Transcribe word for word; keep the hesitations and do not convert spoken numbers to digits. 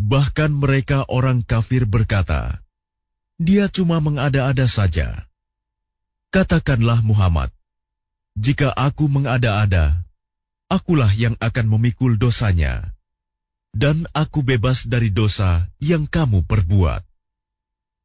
Bahkan mereka orang kafir berkata, "Dia cuma mengada-ada saja." Katakanlah Muhammad, "Jika aku mengada-ada, akulah yang akan memikul dosanya, dan aku bebas dari dosa yang kamu perbuat."